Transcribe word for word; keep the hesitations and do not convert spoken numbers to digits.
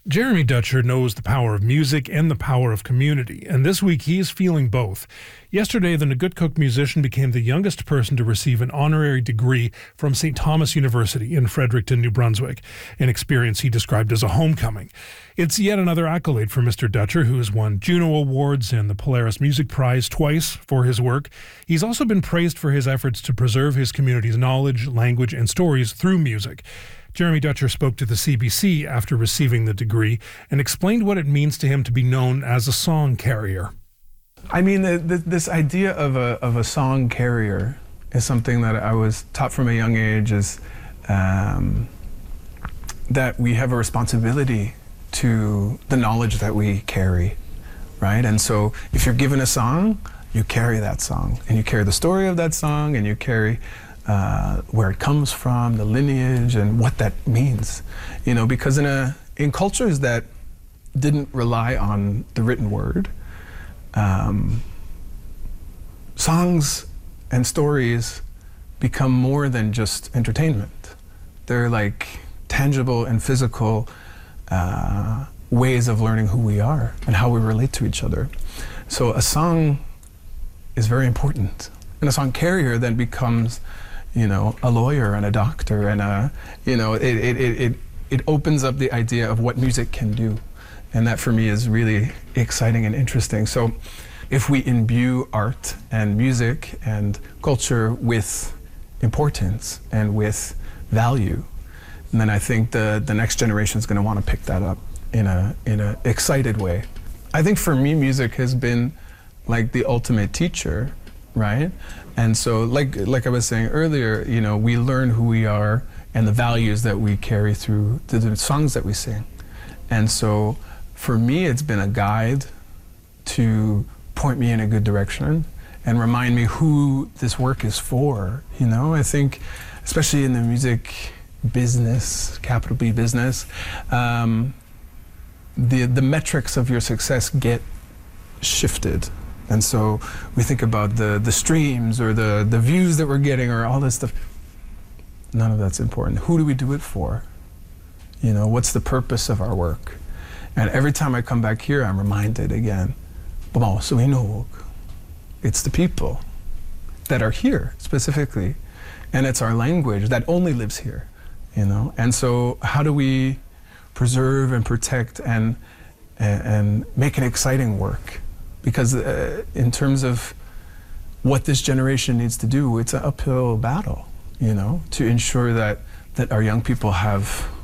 Jeremy Dutcher knows the power of music and the power of community, and this week he is feeling both. Yesterday, the Nagutkook musician became the youngest person to receive an honorary degree from Saint Thomas University in Fredericton, New Brunswick, an experience he described as a homecoming. It's yet another accolade for Mister Dutcher, who has won Juno Awards and the Polaris Music Prize twice for his work. He's also been praised for his efforts to preserve his community's knowledge, language, and stories through music. Jeremy Dutcher spoke to the C B C after receiving the degree and explained what it means to him to be known as a song carrier. I mean, the, the, this idea of a, of a song carrier is something that I was taught from a young age, is um, that we have a responsibility to the knowledge that we carry, right? And so if you're given a song, you carry that song, and you carry the story of that song, and you carry Uh, where it comes from, the lineage, and what that means. You know, because in a in cultures that didn't rely on the written word, um, songs and stories become more than just entertainment. They're like tangible and physical uh, ways of learning who we are and how we relate to each other. So a song is very important, and a song carrier then becomes, you know, a lawyer and a doctor, and a, you know, it, it, it, it, it opens up the idea of what music can do. And that for me is really exciting and interesting. So if we imbue art and music and culture with importance and with value, then I think the, the next generation is going to want to pick that up in a, in a excited way. I think for me, music has been like the ultimate teacher, right? And so, like like I was saying earlier, you know, we learn who we are and the values that we carry through the, the songs that we sing. And so, for me, it's been a guide to point me in a good direction and remind me who this work is for. You know, I think, especially in the music business, capital B business, um, the the metrics of your success get shifted. And so we think about the, the streams or the, the views that we're getting or all this stuff. None of that's important. Who do we do it for? You know, what's the purpose of our work? And every time I come back here, I'm reminded again, bon, so we know it's the people that are here specifically. And it's our language that only lives here, you know? And so how do we preserve and protect and, and, and make an exciting work? Because uh, in terms of what this generation needs to do, it's an uphill battle, you know, to ensure that, that our young people have